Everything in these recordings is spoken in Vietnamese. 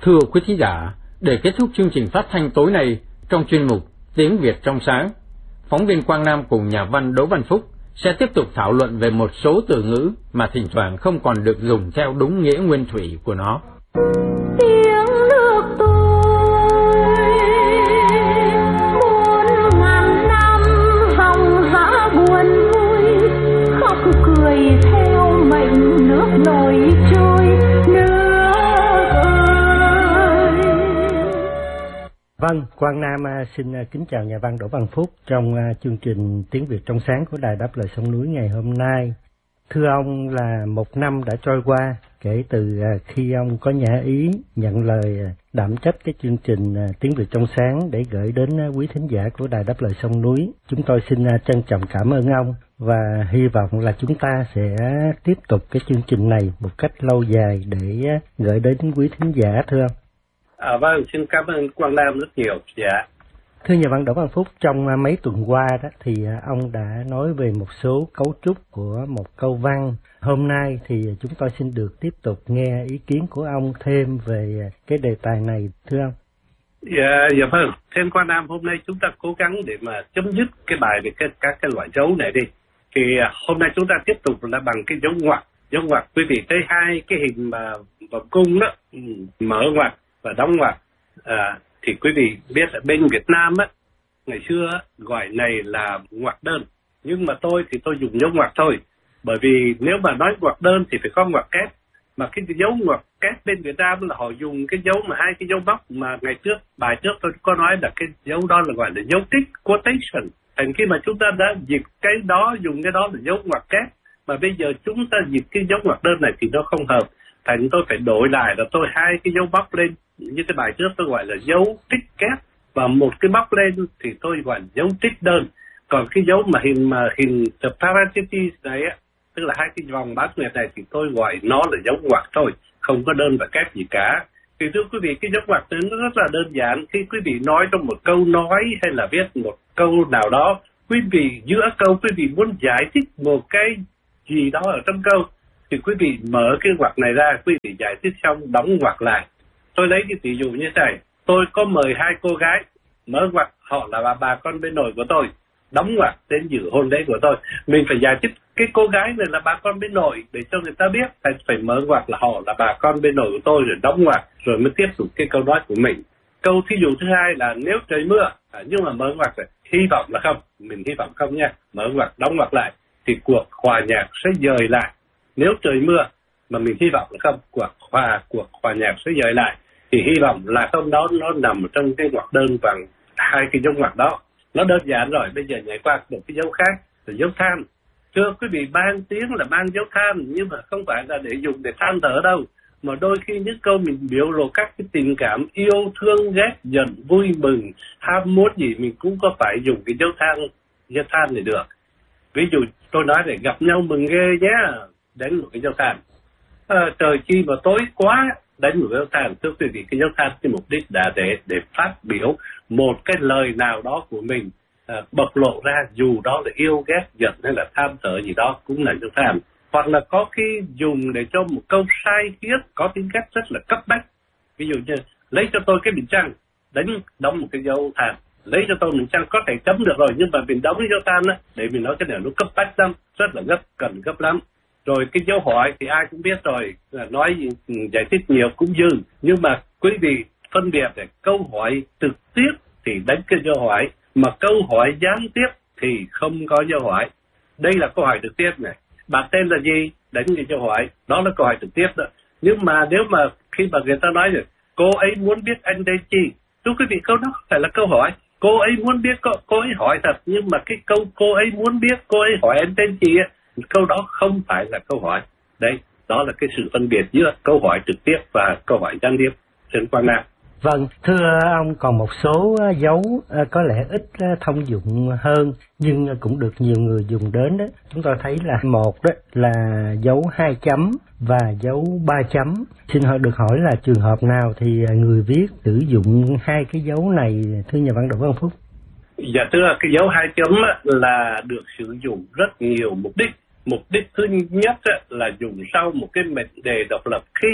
Thưa quý thính giả, để kết thúc chương trình phát thanh tối nay trong chuyên mục Tiếng Việt trong sáng, phóng viên Quang Nam cùng nhà văn Đỗ Văn Phúc sẽ tiếp tục thảo luận về một số từ ngữ mà thỉnh thoảng không còn được dùng theo đúng nghĩa nguyên thủy của nó. Tiếng nước tôi muôn ngàn năm dòng dã buồn vui, khóc cười theo mệnh nước nổi trôi nước ơi. Vâng, Quang Nam xin kính chào nhà văn Đỗ Văn Phúc trong chương trình Tiếng Việt trong sáng của Đài Đáp Lời Sông Núi ngày hôm nay. Thưa ông, là một năm đã trôi qua kể từ khi ông có nhã ý nhận lời đảm trách cái chương trình Tiếng Việt trong sáng để gửi đến quý thính giả của Đài Đáp Lời Sông Núi. Chúng tôi xin trân trọng cảm ơn ông và hy vọng là chúng ta sẽ tiếp tục cái chương trình này một cách lâu dài để gửi đến quý thính giả, thưa ông. Vâng, xin cảm ơn Quang Nam rất nhiều. Dạ. Thưa nhà văn Đỗ Văn Phúc, trong mấy tuần qua đó thì ông đã nói về một số cấu trúc của một câu văn. Hôm nay thì chúng tôi xin được tiếp tục nghe ý kiến của ông thêm về cái đề tài này, thưa ông. Dạ vâng. Thêm Quang Nam, hôm nay chúng ta cố gắng để mà chấm dứt cái bài về các cái loại dấu này đi. Thì hôm nay chúng ta tiếp tục là bằng cái dấu ngoặc. Dấu ngoặc, quý vị thấy hai cái hình mà vòng cung đó, mở ngoặc và đóng ngoặc. Thì quý vị biết ở bên Việt Nam á, ngày xưa á, gọi này là ngoặc đơn. Nhưng mà tôi thì tôi dùng dấu ngoặc thôi. Bởi vì nếu mà nói ngoặc đơn thì phải có ngoặc kép. Mà cái dấu ngoặc kép bên Việt Nam là họ dùng cái dấu mà hai cái dấu móc mà ngày trước, bài trước tôi có nói là cái dấu đó là gọi là dấu tích, quotation. Thành khi mà chúng ta đã dịch cái đó, dùng cái đó là dấu ngoặc kép. Mà bây giờ chúng ta dịch cái dấu ngoặc đơn này thì nó không hợp. Thành tôi phải đổi lại là tôi hai cái dấu móc lên. Như cái bài trước tôi gọi là dấu tích kép, và một cái móc lên thì tôi gọi là dấu tích đơn. Còn cái dấu mà hình the parentheses này á, tức là hai cái vòng bán nguyệt này thì tôi gọi nó là dấu ngoặc thôi, không có đơn và kép gì cả. Thì thưa quý vị, cái dấu ngoặc nó rất là đơn giản. Khi quý vị nói trong một câu nói hay là viết một câu nào đó, quý vị giữa câu quý vị muốn giải thích một cái gì đó ở trong câu thì quý vị mở cái ngoặc này ra, quý vị giải thích xong đóng ngoặc lại. Tôi lấy cái ví dụ như thế này, tôi có mời hai cô gái, mở ngoặc họ là bà con bên nội của tôi, đóng ngoặc đến dự hôn lễ của tôi. Mình phải giải thích cái cô gái này là bà con bên nội để cho người ta biết, phải mở ngoặc là họ là bà con bên nội của tôi rồi đóng ngoặc rồi mới tiếp tục cái câu nói của mình. Câu thí dụ thứ hai là nếu trời mưa, nhưng mà mở ngoặc rồi, hy vọng là không, mình hy vọng không nha, mở ngoặc đóng ngoặc lại thì cuộc hòa nhạc sẽ dời lại. Nếu trời mưa mà mình hy vọng là không, cuộc hòa nhạc sẽ dời lại thì hy vọng là không, đó nó nằm trong cái ngoặc đơn bằng hai cái dấu ngoặc đó. Nó đơn giản rồi. Bây giờ nhảy qua một cái dấu khác là dấu than. Thưa quý vị, ban tiếng là ban dấu than, nhưng mà không phải là để dùng để than thở đâu, mà đôi khi những câu mình biểu lộ các cái tình cảm yêu thương, ghét, giận, vui mừng, ham muốn gì mình cũng có phải dùng cái dấu than để được. Ví dụ tôi nói để gặp nhau mừng ghê nhé, đánh một cái dấu than. Trời chi mà tối quá, đánh một cái dấu than. Thưa quý vị, cái dấu than cái mục đích là để phát biểu một cái lời nào đó của mình, bộc lộ ra, dù đó là yêu ghét giận hay là tham thở gì đó cũng là dấu than. Hoặc là có khi dùng để cho một câu sai khiết có tính cách rất là cấp bách. Ví dụ như lấy cho tôi cái bình trăng, đóng một cái dấu than. Lấy cho tôi bình trăng có thể chấm được rồi, nhưng mà mình đóng cái dấu than á để mình nói cái này nó cấp bách lắm, rất là cần gấp lắm. Rồi cái dấu hỏi thì ai cũng biết rồi, nói giải thích nhiều cũng dư. Nhưng mà quý vị phân biệt để câu hỏi trực tiếp thì đánh cái dấu hỏi, mà câu hỏi gián tiếp thì không có dấu hỏi. Đây là câu hỏi trực tiếp này. Bạn tên là gì? Đánh cái dấu hỏi. Đó là câu hỏi trực tiếp đó. Nhưng mà nếu mà khi mà người ta nói rồi, cô ấy muốn biết anh tên chi, thưa quý vị, câu đó không phải là câu hỏi. Cô ấy muốn biết, cô ấy hỏi thật, nhưng mà cái câu cô ấy muốn biết, cô ấy hỏi anh tên chi á, câu đó không phải là câu hỏi. Đấy, đó là cái sự phân biệt giữa câu hỏi trực tiếp và câu hỏi gián tiếp. Trên Quang Nam. Vâng, thưa ông, còn một số dấu có lẽ ít thông dụng hơn nhưng cũng được nhiều người dùng đến đó. Chúng tôi thấy là một đó là dấu 2 chấm và dấu 3 chấm. Xin được hỏi là trường hợp nào thì người viết sử dụng hai cái dấu này, thưa nhà văn Đỗ Văn Phúc? Dạ thưa, cái dấu 2 chấm là được sử dụng rất nhiều mục đích. Mục đích thứ nhất là dùng sau một cái mệnh đề độc lập khi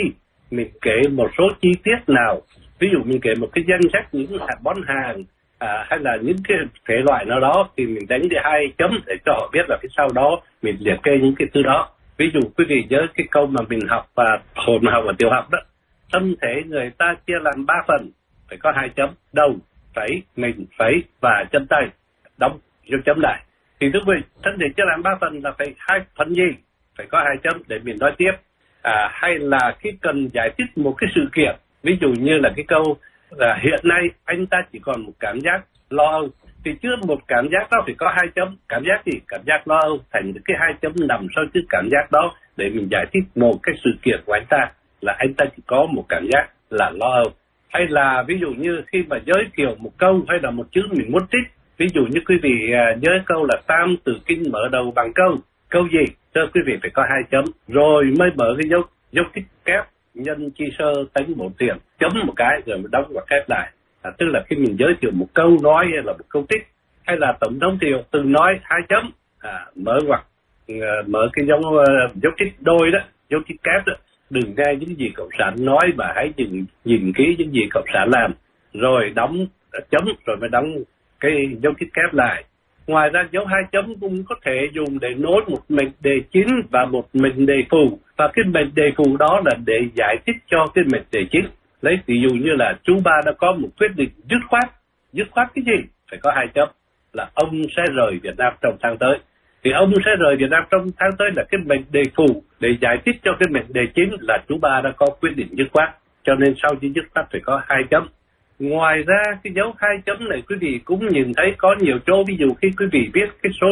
mình kể một số chi tiết nào, ví dụ mình kể một cái danh sách những món hàng hay là những cái thể loại nào đó, thì mình đánh đi 2 chấm để cho họ biết là phía sau đó mình liệt kê những cái thứ đó. Ví dụ quý vị nhớ cái câu mà mình học hồi mà học ở tiểu học đó, thân thể người ta chia làm 3 phần, phải có 2 chấm: đầu, phẩy, mình, phẩy và chân tay, đóng dấu chấm lại. Thì thưa quý vị, thân thể chia làm 3 phần là phải 2 phần gì? Phải có 2 chấm để mình nói tiếp. Hay là khi cần giải thích một cái sự kiện, ví dụ như là cái câu là hiện nay anh ta chỉ còn một cảm giác lo âu, thì trước một cảm giác đó phải có 2 chấm. Cảm giác gì? Cảm giác lo âu, thành cái 2 chấm nằm sau chữ cảm giác đó để mình giải thích một cái sự kiện của anh ta, là anh ta chỉ có một cảm giác là lo âu. Hay là ví dụ như khi mà giới thiệu một câu hay là một chữ mình muốn trích, ví dụ như quý vị nhớ câu là Tam Tự Kinh mở đầu bằng câu gì? Thưa quý vị, phải có 2 chấm rồi mới mở cái dấu tích kép: nhân chi sơ tánh bổn tiền, chấm một cái rồi mới đóng và kép lại. Tức là khi mình giới thiệu một câu nói hay là một câu trích, hay là tổng thống Thiệu từng nói 2 chấm, mở ngoặc, mở cái dấu trích đôi đó, dấu trích kép đó. Đừng nghe những gì cộng sản nói mà hãy nhìn kỹ những gì cộng sản làm, rồi đóng chấm rồi mới đóng cái dấu trích kép lại. Ngoài ra dấu 2 chấm cũng có thể dùng để nối một mệnh đề chính và một mệnh đề phụ, và cái mệnh đề phụ đó là để giải thích cho cái mệnh đề chính. Lấy ví dụ như là chú Ba đã có một quyết định dứt khoát cái gì? Phải có 2 chấm, là ông sẽ rời Việt Nam trong tháng tới. Thì ông sẽ rời Việt Nam trong tháng tới là cái mệnh đề phụ để giải thích cho cái mệnh đề chính là chú Ba đã có quyết định dứt khoát, cho nên sau khi dứt khoát phải có 2 chấm. Ngoài ra cái dấu 2 chấm này quý vị cũng nhìn thấy có nhiều chỗ, ví dụ khi quý vị viết cái số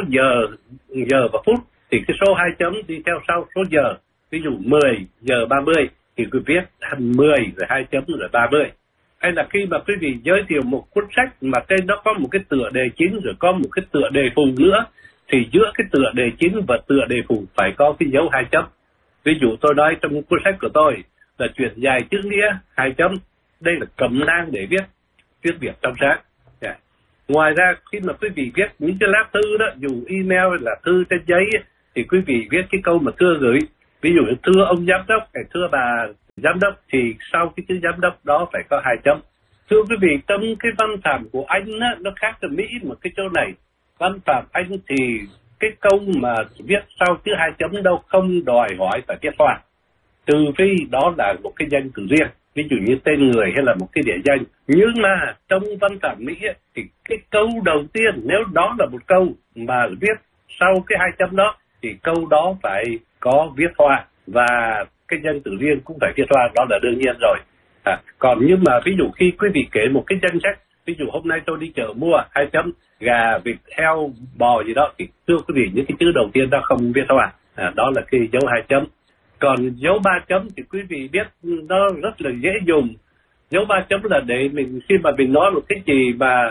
giờ và phút thì cái số 2 chấm đi theo sau số giờ. Ví dụ 10 giờ 30 thì quý viết 10 rồi 2 chấm rồi 30. Hay là khi mà quý vị giới thiệu một cuốn sách mà trên đó có một cái tựa đề chính rồi có một cái tựa đề phụ nữa, thì giữa cái tựa đề chính và tựa đề phụ phải có cái dấu 2 chấm. Ví dụ tôi nói trong cuốn sách của tôi là Chuyện dài chữ nghĩa 2 chấm. Đây là cẩm nang để viết tiếng Việt trong sáng. Ngoài ra khi mà quý vị viết những cái lá thư đó, dù email hay là thư trên giấy ấy, thì quý vị viết cái câu mà thưa gửi, ví dụ thưa ông giám đốc hay thưa bà giám đốc, thì sau cái chữ giám đốc đó phải có 2 chấm. Thưa quý vị, trong cái văn phạm của Anh á, nó khác ở Mỹ một cái chỗ này. Văn phạm Anh thì cái câu mà viết sau chữ 2 chấm đâu không đòi hỏi phải viết hoa, trừ phi đó là một cái danh từ riêng, ví dụ như tên người hay là một cái địa danh. Nhưng mà trong văn phạm Mỹ ấy, thì cái câu đầu tiên, nếu đó là một câu mà viết sau cái 2 chấm đó, thì câu đó phải có viết hoa, và cái danh từ riêng cũng phải viết hoa, đó là đương nhiên rồi. Còn nhưng mà ví dụ khi quý vị kể một cái danh sách, ví dụ hôm nay tôi đi chợ mua 2 chấm gà, vịt, heo, bò gì đó, thì thưa quý vị, những cái chữ đầu tiên đó không viết hoa, đó là cái dấu 2 chấm. Còn dấu 3 chấm thì quý vị biết nó rất là dễ dùng. Dấu 3 chấm là để mình khi mà mình nói một cái gì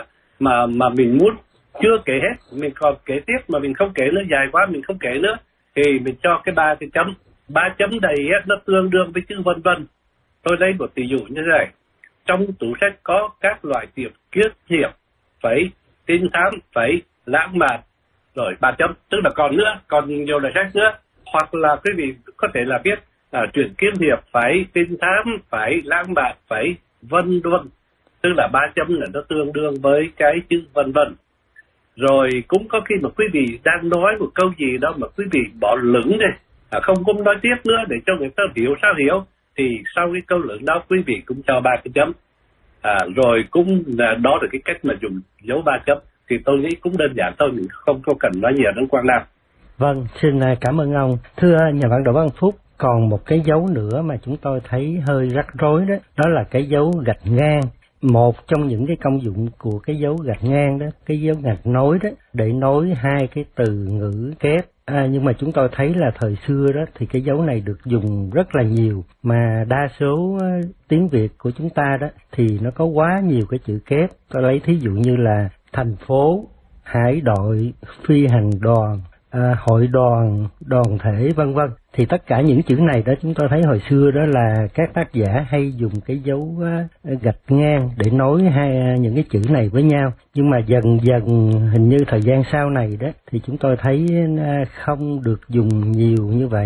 mà mình muốn chưa kể hết, mình còn kể tiếp mà mình không kể nữa, dài quá mình không kể nữa, thì mình cho cái 3 cái chấm. 3 chấm đầy nó tương đương với chữ vân vân. Tôi lấy một ví dụ như thế này. Trong tủ sách có các loại tiệp kiết hiệp, phẩy, trinh thám, phẩy, lãng mạn, rồi 3 chấm, tức là còn nhiều loại sách nữa. Hoặc là quý vị có thể là viết truyện kiếm hiệp, phẩy, trinh thám, phẩy, lãng mạn, phẩy, vân vân, tức là 3 chấm là nó tương đương với cái chữ vân vân. Rồi cũng có khi mà quý vị đang nói một câu gì đó mà quý vị bỏ lửng này, không có nói tiếp nữa để cho người ta hiểu sao hiểu, thì sau cái câu lửng đó quý vị cũng cho 3 cái chấm. Rồi cũng đó là cái cách mà dùng dấu 3 chấm. Thì tôi nghĩ cũng đơn giản thôi, mình không có cần nói nhiều đến Quang Nam. Vâng, xin cảm ơn ông. Thưa nhà văn Đỗ Văn Phúc, còn một cái dấu nữa mà chúng tôi thấy hơi rắc rối đó là cái dấu gạch ngang. Một trong những cái công dụng của cái dấu gạch ngang đó, cái dấu gạch nối đó, để nối 2 cái từ ngữ kép. Nhưng mà chúng tôi thấy là thời xưa đó thì cái dấu này được dùng rất là nhiều, mà đa số tiếng Việt của chúng ta đó thì nó có quá nhiều cái chữ kép. Tôi lấy thí dụ như là thành phố, hải đội, phi hành đoàn, hội đoàn, đoàn thể, vân vân. Thì tất cả những chữ này đó chúng tôi thấy hồi xưa đó là các tác giả hay dùng cái dấu gạch ngang để nối những cái chữ này với nhau. Nhưng mà dần dần hình như thời gian sau này đó thì chúng tôi thấy không được dùng nhiều như vậy.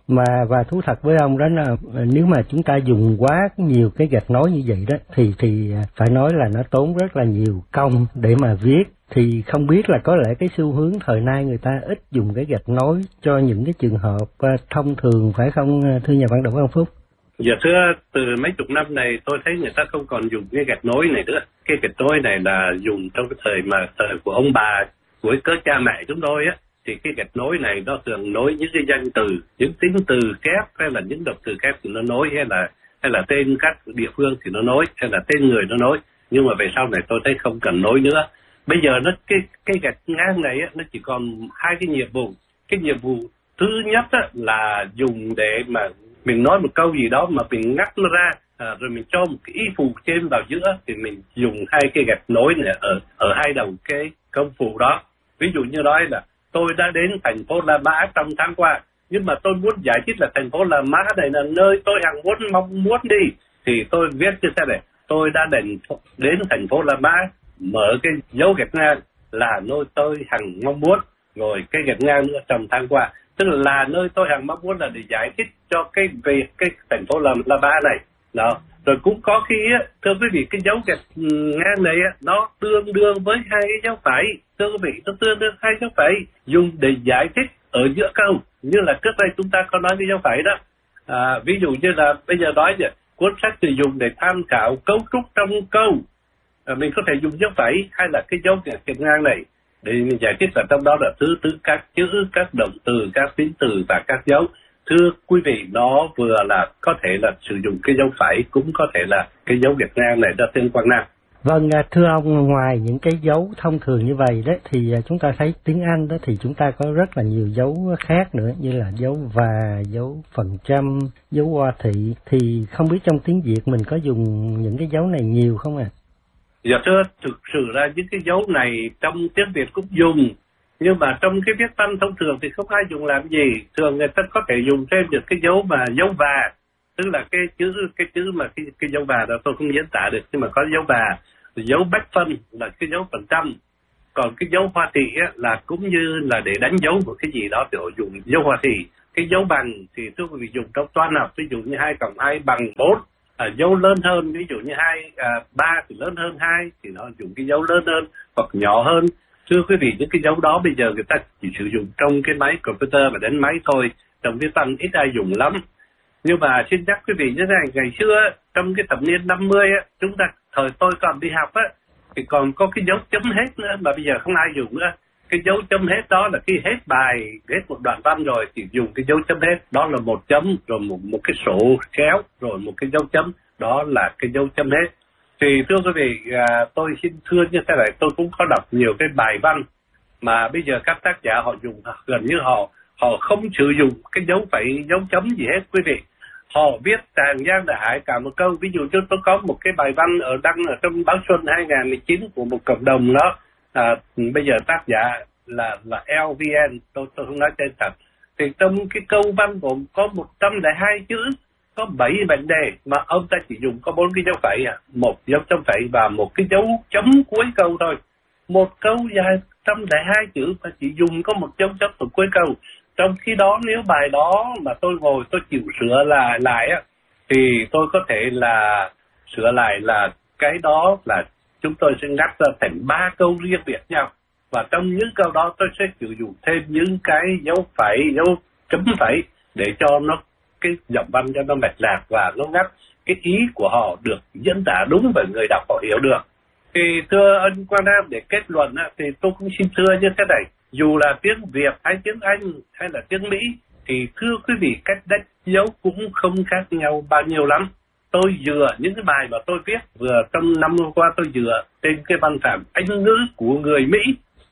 Và thú thật với ông đó là nếu mà chúng ta dùng quá nhiều cái gạch nối như vậy đó thì phải nói là nó tốn rất là nhiều công để mà viết. Thì không biết là có lẽ cái xu hướng thời nay người ta ít dùng cái gạch nối cho những cái trường hợp thông thường, phải không thưa nhà văn Đỗ Văn Phúc? Dạ thưa, từ mấy chục năm này tôi thấy người ta không còn dùng cái gạch nối này nữa. Cái gạch nối này là dùng trong cái thời của ông bà, của các cha mẹ chúng tôi á, thì cái gạch nối này nó thường nối những cái danh từ, những tính từ kép hay là những động từ kép thì nó nối, hay là tên các địa phương thì nó nối, hay là tên người nó nối. Nhưng mà về sau này tôi thấy không cần nối nữa. Bây giờ cái gạch ngang này á, nó chỉ còn hai cái nhiệm vụ. Cái nhiệm vụ thứ nhất á, là dùng để mà mình nói một câu gì đó mà mình ngắt nó ra, rồi mình cho một cái ý phụ trên vào giữa, thì mình dùng hai cái gạch nối này ở hai đầu cái công phụ đó. Ví dụ như nói là tôi đã đến thành phố La Mã trong tháng qua, nhưng mà tôi muốn giải thích là thành phố La Mã này là nơi tôi hằng mong muốn đi, thì tôi viết như thế này: tôi đã đến thành phố La Mã, mở cái dấu gạch ngang là nơi tôi hằng mong muốn, rồi cái gạch ngang nữa trong tháng qua, tức là nơi tôi hằng mong muốn là để giải thích cho về cái thành phố La Mã này đó. Rồi cũng có khi á, thưa quý vị, cái dấu gạch ngang này á, nó tương đương với hai cái dấu phẩy. Thưa quý vị, nó tương đương hai dấu phẩy dùng để giải thích ở giữa câu, như là trước đây chúng ta có nói cái dấu phẩy đó. Ví dụ như là bây giờ nói vậy, cuốn sách thì dùng để tham khảo cấu trúc trong câu, mình có thể dùng dấu phẩy hay là cái dấu gạch ngang này để mình giải thích là trong đó là thứ các chữ, các động từ, các tính từ và các dấu. Thưa quý vị, nó vừa là có thể là sử dụng cái dấu phẩy, cũng có thể là cái dấu gạch ngang này ra tên Quang Nam. Vâng, thưa ông, ngoài những cái dấu thông thường như vậy đấy thì chúng ta thấy tiếng Anh đó thì chúng ta có rất là nhiều dấu khác nữa, như là dấu và, dấu phần trăm, dấu hoa thị. Thì không biết trong tiếng Việt mình có dùng những cái dấu này nhiều không ạ? Dạ thưa, thực sự ra những cái dấu này trong tiếng Việt cũng dùng, nhưng mà trong cái viết văn thông thường thì không ai dùng làm gì. Thường người ta có thể dùng thêm được cái dấu mà dấu và, tức là cái chữ mà cái dấu và đó tôi không diễn tả được, nhưng mà có dấu và. Dấu bách phân là cái dấu phần trăm, còn cái dấu hoa thị á, là cũng như là để đánh dấu một cái gì đó thì họ dùng dấu hoa thị. Cái dấu bằng thì tôi quý vị dùng trong toán học, ví dụ như 2 cộng 2 bằng 4. Dấu lớn hơn, ví dụ như 3 thì lớn hơn 2 thì nó dùng cái dấu lớn hơn hoặc nhỏ hơn. Thưa quý vị, những cái dấu đó bây giờ người ta chỉ sử dụng trong cái máy computer và đánh máy thôi, trong viết văn ít ai dùng lắm. Nhưng mà xin nhắc quý vị như thế này, ngày xưa trong cái thập niên 50 á, chúng ta thời tôi còn đi học á, thì còn có cái dấu chấm hết nữa mà bây giờ không ai dùng nữa. Cái dấu chấm hết đó là khi hết bài, hết một đoạn văn rồi thì dùng cái dấu chấm hết, đó là một chấm, rồi một cái sổ kéo, rồi một cái dấu chấm, đó là cái dấu chấm hết. Thì thưa quý vị, tôi xin thưa như thế này, tôi cũng có đọc nhiều cái bài văn mà bây giờ các tác giả họ dùng gần như họ không sử dụng cái dấu phẩy, dấu chấm gì hết quý vị. Họ viết tràn Giang Đại Hải cả một câu. Ví dụ như tôi có một cái bài văn đăng ở trong báo Xuân 2019 của một cộng đồng đó, bây giờ tác giả là LVN, tôi không nói tên thật. Thì trong cái câu văn gồm có 102 chữ, có 7 vấn đề mà ông ta chỉ dùng có 4 cái dấu phẩy, một dấu chấm phẩy và một cái dấu chấm cuối câu thôi. Một câu dài 102 chữ mà chỉ dùng có một dấu chấm ở cuối câu. Trong khi đó nếu bài đó mà tôi ngồi tôi chịu sửa lại á, thì tôi có thể là sửa lại là cái đó là chúng tôi sẽ ngắt ra thành 3 câu riêng biệt nhau. Và trong những câu đó tôi sẽ sử dụng thêm những cái dấu phẩy, dấu chấm phẩy để cho nó cái giọng văn cho nó mạch lạc và nó ngắt cái ý của họ được diễn tả đúng và người đọc họ hiểu được. Thì thưa anh Quang Nam, để kết luận á, thì tôi cũng xin thưa như thế này. Dù là tiếng Việt hay tiếng Anh hay là tiếng Mỹ thì thưa quý vị, cách đánh dấu cũng không khác nhau bao nhiêu lắm. Tôi dựa những cái bài mà tôi viết vừa trong năm qua, tôi dựa trên cái văn phạm Anh ngữ của người Mỹ.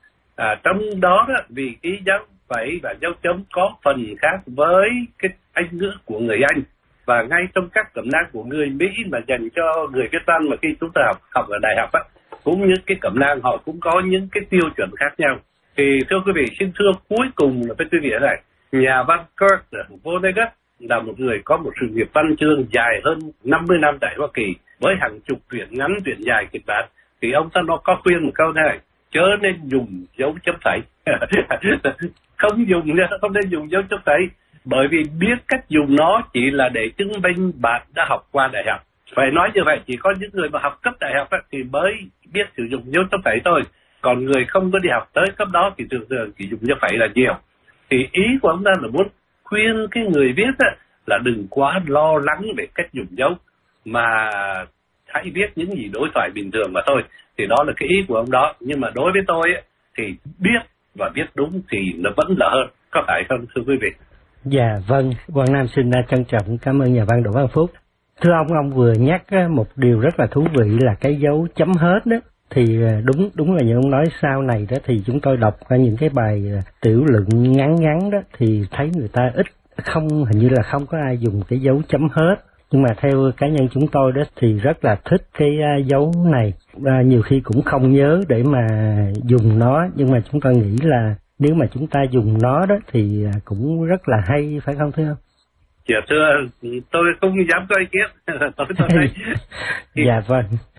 Trong đó vì cái dấu phẩy và dấu chấm có phần khác với cái Anh ngữ của người Anh. Và ngay trong các cẩm nang của người Mỹ mà dành cho người viết văn mà khi chúng ta học ở đại học á, cũng như cái cẩm nang họ cũng có những cái tiêu chuẩn khác nhau. Thì thưa quý vị, xin thưa cuối cùng là với quý vị này, nhà văn Kurt Vonnegut là một người có một sự nghiệp văn chương dài hơn 50 năm tại Hoa Kỳ với hàng chục truyện ngắn, truyện dài kịch bản. Thì ông ta nó có khuyên một câu này: chớ nên dùng dấu chấm phẩy. Không nên dùng dấu chấm phẩy. Bởi vì biết cách dùng nó chỉ là để chứng minh bạn đã học qua đại học. Phải nói như vậy, chỉ có những người mà học cấp đại học thì mới biết sử dụng dấu chấm phẩy thôi. Còn người không có đi học tới cấp đó thì thường thường chỉ dùng dấu phẩy là nhiều. Thì ý của ông ta là muốn khuyên cái người viết là đừng quá lo lắng về cách dùng dấu, mà hãy viết những gì đối thoại bình thường mà thôi. Thì đó là cái ý của ông đó. Nhưng mà đối với tôi thì biết và viết đúng thì nó vẫn là hơn, có phải không thưa quý vị? Dạ vâng, Quang Nam xin trân trọng cảm ơn nhà văn Đỗ Văn Phúc. Thưa ông vừa nhắc một điều rất là thú vị là cái dấu chấm hết đó. Thì đúng là như ông nói, sau này đó thì chúng tôi đọc những cái bài tiểu luận ngắn đó thì thấy người ta hình như là không có ai dùng cái dấu chấm hết. Nhưng mà theo cá nhân chúng tôi đó thì rất là thích cái dấu này. Nhiều khi cũng không nhớ để mà dùng nó, nhưng mà chúng tôi nghĩ là nếu mà chúng ta dùng nó đó thì cũng rất là hay, phải không thưa ông? Dạ thưa, tôi không dám có ý kiến. tôi thấy. Dạ vâng.